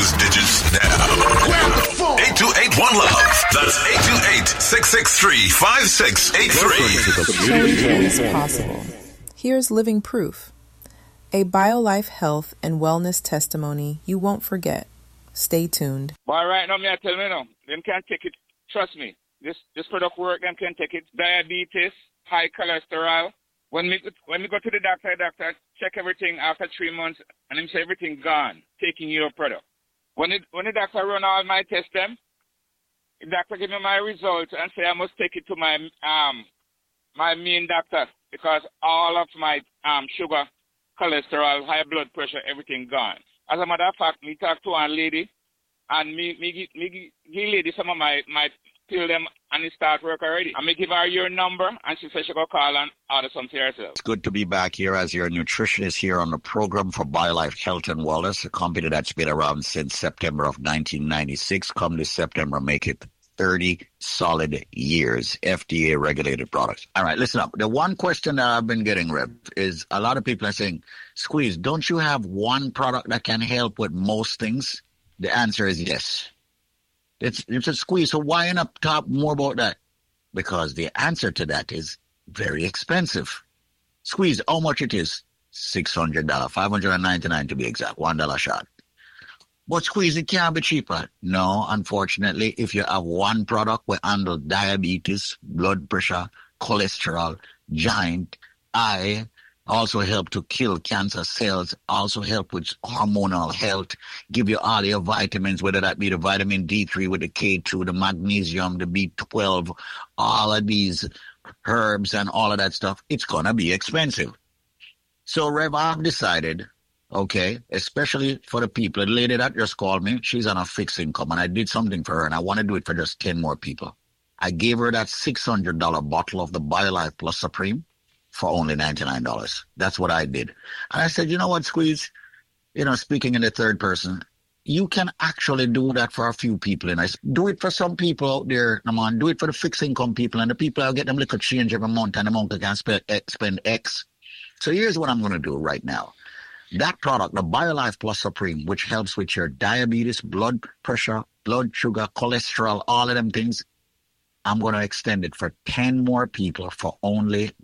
those digits now. 828-1LOVE. That's 828-663-5683. Change is possible. Here's living proof. A BioLife health and wellness testimony you won't forget. Stay tuned. Well, right now, I tell me now, them can take it. Trust me. This product work, them can take it. Diabetes, high cholesterol. When we go to the doctor check everything after 3 months, and him say everything gone, taking your product. When the doctor run all my tests, the doctor give me my results and say I must take it to my main doctor because all of my sugar, cholesterol, high blood pressure, everything gone. As a matter of fact, me talk to a lady, and me give lady some of my pill them, and it start work already. And me give her your number, and she said she go call and order something herself. It's good to be back here as your nutritionist here on the program for BioLife Health and Wellness, a company that's been around since September of 1996. Come this September, make it 30 solid years, FDA-regulated products. All right, listen up. The one question that I've been getting, Rev, is a lot of people are saying, Squeeze, don't you have one product that can help with most things? The answer is yes. It's a Squeeze, so why not talk more about that? Because the answer to that is very expensive. Squeeze, how much it is? $600, $599 to be exact, $1 shot. But Squeeze, it can't be cheaper. No, unfortunately, if you have one product we handle diabetes, blood pressure, cholesterol, giant, eye, also help to kill cancer cells, also help with hormonal health, give you all your vitamins, whether that be the vitamin D3 with the K2, the magnesium, the B12, all of these herbs and all of that stuff. It's going to be expensive. So, Rev, I've decided, okay, especially for the people, the lady that just called me, she's on a fixed income, and I did something for her, and I want to do it for just 10 more people. I gave her that $600 bottle of the BioLife Plus Supreme for only $99. That's what I did. And I said, you know what, Squeeze? Speaking in the third person, you can actually do that for a few people. And I do it for some people out there, man. Do it for the fixed income people, and the people I'll get them little change every month, and the month can spend X. So here's what I'm going to do right now. That product, the BioLife Plus Supreme, which helps with your diabetes, blood pressure, blood sugar, cholesterol, all of them things, I'm going to extend it for 10 more people for only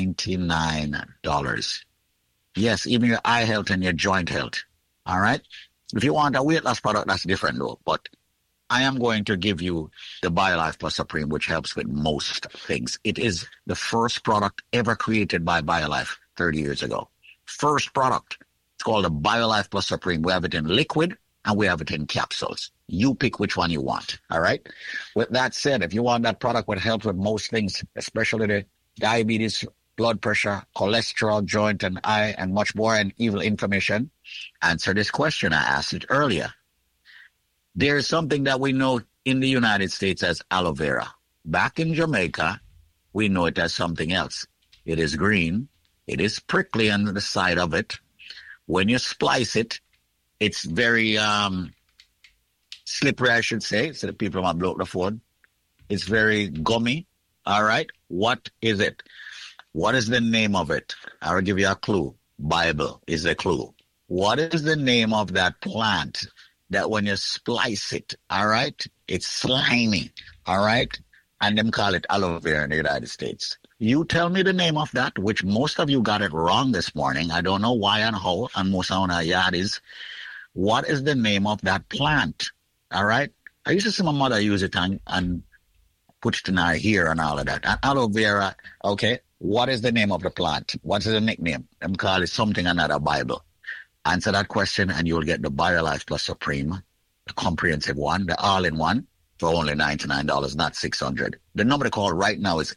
$99. Yes, even your eye health and your joint health. All right? If you want a weight loss product, that's different though. But I am going to give you the BioLife Plus Supreme, which helps with most things. It is the first product ever created by BioLife 30 years ago. First product. It's called the BioLife Plus Supreme. We have it in liquid and we have it in capsules. You pick which one you want, all right? With that said, if you want that product would help with most things, especially the diabetes, blood pressure, cholesterol, joint and eye, and much more, and evil inflammation, answer this question. I asked it earlier. There's something that we know in the United States as aloe vera. Back in Jamaica, we know it as something else. It is green. It is prickly on the side of it. When you splice it, it's very slippery, I should say, so the people might blow up the phone. It's very gummy. All right. What is it? What is the name of it? I'll give you a clue. Bible is a clue. What is the name of that plant that when you splice it, all right, it's slimy, all right? And them call it aloe vera in the United States. You tell me the name of that, which most of you got it wrong this morning. I don't know why and how, and most of our yard is. What is the name of that plant? All right? I used to see my mother use it and put it in her hair and all of that. And aloe vera, okay, what is the name of the plant? What's the nickname? Them call it something another Bible. Answer that question and you'll get the BioLife Plus Supreme, the comprehensive one, the all-in-one, for only $99, not $600. The number to call right now is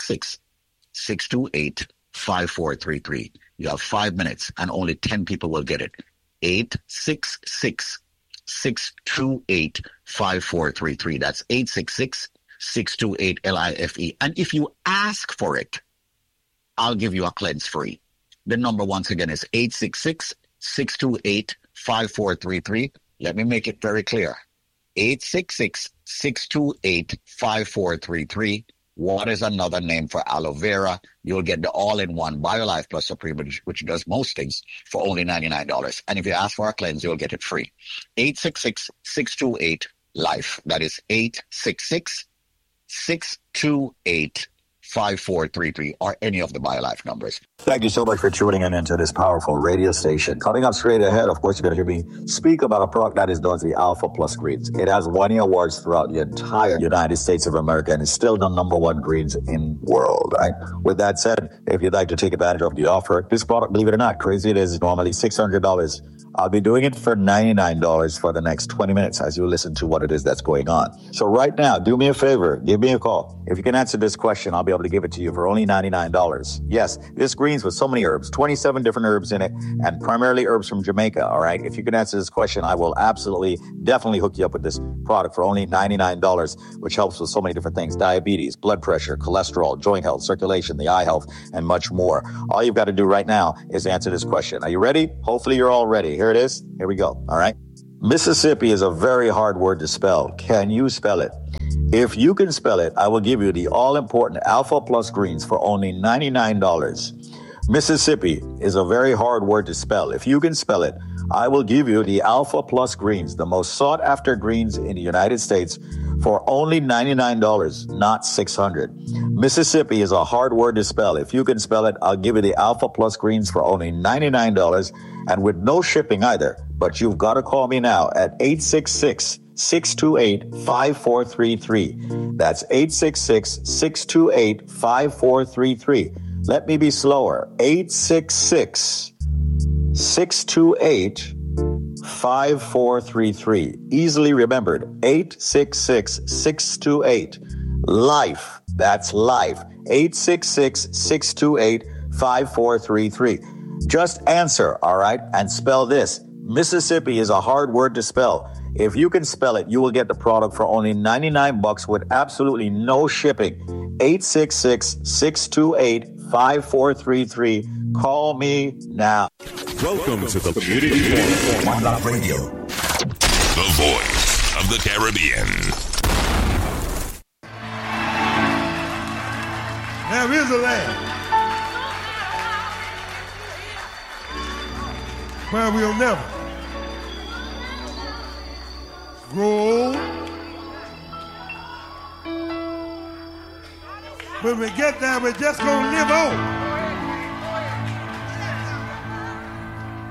866-628-5433. You have 5 minutes and only 10 people will get it. 866-628-5433. That's 866-628-LIFE. And if you ask for it, I'll give you a cleanse free. The number once again is 866-628-5433. Let me make it very clear. 866-628-5433. What is another name for aloe vera? You'll get the all-in-one BioLife Plus Supreme, which does most things, for only $99. And if you ask for a cleanse, you'll get it free. 866-628-LIFE. That is 866-628-5433, or any of the BioLife numbers. Thank you so much for tuning in into this powerful radio station. Coming up straight ahead, of course, you're going to hear me speak about a product that is known as the Alpha Plus Greens. It has won awards throughout the entire United States of America and is still the #1 greens in the world, right? With that said, if you'd like to take advantage of the offer, this product, believe it or not, crazy it is, normally $600. I'll be doing it for $99 for the next 20 minutes as you listen to what it is that's going on. So right now, do me a favor, give me a call. If you can answer this question, I'll be able to give it to you for only $99. Yes, this greens with so many herbs, 27 different herbs in it, and primarily herbs from Jamaica, all right? If you can answer this question, I will definitely hook you up with this product for only $99, which helps with so many different things: diabetes, blood pressure, cholesterol, joint health, circulation, the eye health, and much more. All you've got to do right now is answer this question. Are you ready? Hopefully you're all ready. Here it is. Here we go. All right. Mississippi is a very hard word to spell. Can you spell it? If you can spell it, I will give you the all-important Alpha Plus Greens for only $99. Mississippi is a very hard word to spell. If you can spell it, I will give you the Alpha Plus Greens, the most sought-after greens in the United States, for only $99, not $600. Mississippi is a hard word to spell. If you can spell it, I'll give you the Alpha Plus Greens for only $99 and with no shipping either. But you've got to call me now at 866-628-5433. That's 866-628-5433. Let me be slower. 866-628-5433. Easily remembered. 866-628-LIFE. That's life. 866-628-5433. Just answer, all right? And spell this. Mississippi is a hard word to spell. If you can spell it, you will get the product for only $99 with absolutely no shipping. 866-628-5433. Call me now. Welcome to the Community One Love Radio, the voice of the Caribbean. There is a land where we'll never grow old. When we get there, we're just gonna live on.